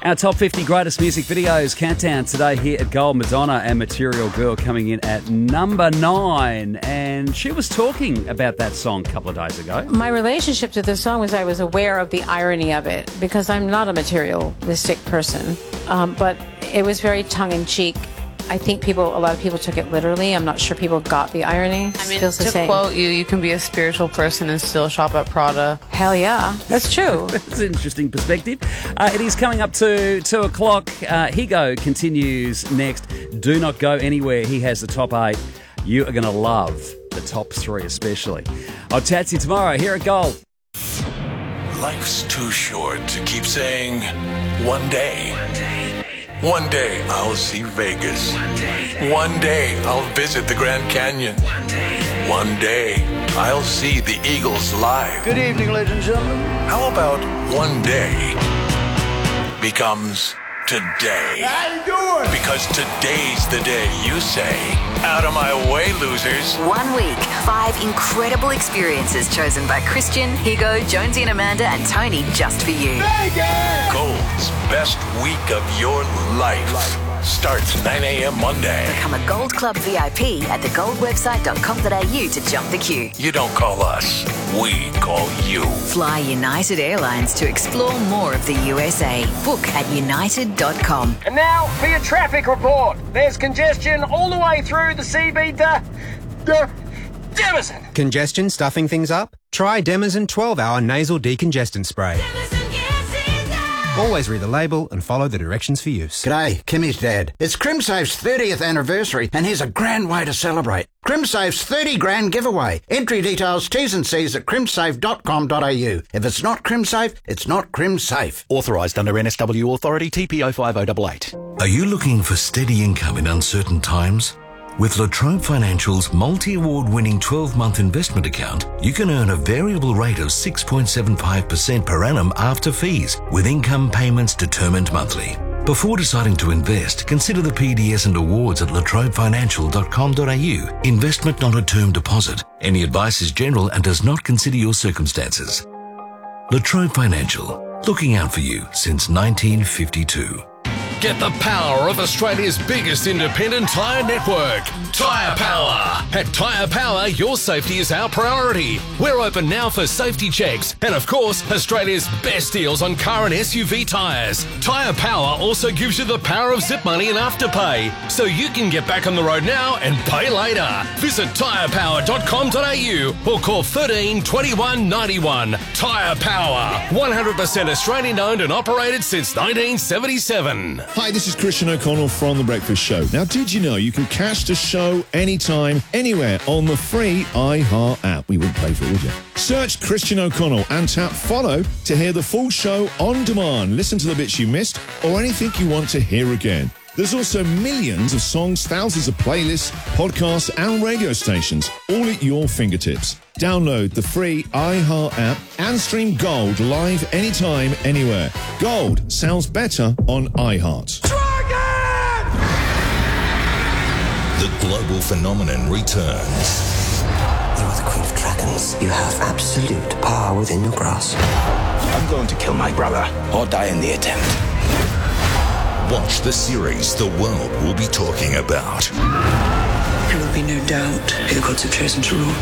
Our top 50 greatest music videos countdown today here at Gold. Madonna and Material Girl coming in at number 9. And she was talking about that song a couple of days ago. My relationship to the song was I was aware of the irony of it because I'm not a materialistic person. But it was very tongue-in-cheek. I think a lot of people took it literally. I'm not sure people got the irony. I mean, to quote you can be a spiritual person and still shop at Prada. Hell yeah, that's true. That's an interesting perspective. It is coming up to 2 o'clock. Higo continues next. Do not go anywhere. He has the top 8. You are going to love the top 3 especially. I'll chat to you tomorrow here at Gold. Life's too short to keep saying, one day. One day I'll see Vegas. One day I'll visit the Grand Canyon. One day I'll see the Eagles live. Good evening, ladies and gentlemen. How about one day becomes today? How you doing? Because today's the day you say, out of my way, losers. 1 week, 5 incredible experiences chosen by Christian, Higo, Jonesy and Amanda and Tony just for you. Vegas! Gold's best week of your life starts 9 a.m. Monday. Become a Gold Club VIP at thegoldwebsite.com.au to jump the queue. You don't call us, we call you. Fly United Airlines to explore more of the USA. Book at united.com. And now for your traffic report. There's congestion all the way through the CB Demison. Congestion stuffing things up? Try Demison 12-hour nasal decongestant spray. Always read the label and follow the directions for use. G'day, Kimmy's dad. It's CrimSafe's 30th anniversary and here's a grand way to celebrate. CrimSafe's 30 grand giveaway. Entry details, T's and C's at crimsafe.com.au. If it's not CrimSafe, it's not CrimSafe. Authorised under NSW Authority TPO 5088. Are you looking for steady income in uncertain times? With La Trobe Financial's multi-award-winning 12-month investment account, you can earn a variable rate of 6.75% per annum after fees, with income payments determined monthly. Before deciding to invest, consider the PDS and awards at latrobefinancial.com.au. Investment not a term deposit. Any advice is general and does not consider your circumstances. La Trobe Financial, looking out for you since 1952. Get the power of Australia's biggest independent tyre network, Tyre Power. At Tyre Power, your safety is our priority. We're open now for safety checks and, of course, Australia's best deals on car and SUV tyres. Tyre Power also gives you the power of zip money and afterpay, so you can get back on the road now and pay later. Visit tyrepower.com.au or call 13 21 91. Tyre Power, 100% Australian owned and operated since 1977. Hi, this is Christian O'Connell from The Breakfast Show. Now, did you know you can catch the show anytime, anywhere on the free iHeart app? We wouldn't pay for it, would you? Search Christian O'Connell and tap follow to hear the full show on demand. Listen to the bits you missed or anything you want to hear again. There's also millions of songs, thousands of playlists, podcasts and radio stations, all at your fingertips. Download the free iHeart app and stream Gold live anytime, anywhere. Gold sounds better on iHeart. Dragon! The global phenomenon returns. You are the Queen of Dragons. You have absolute power within your grasp. I'm going to kill my brother or die in the attempt. Watch the series the world will be talking about. There will be no doubt who the gods have chosen to rule.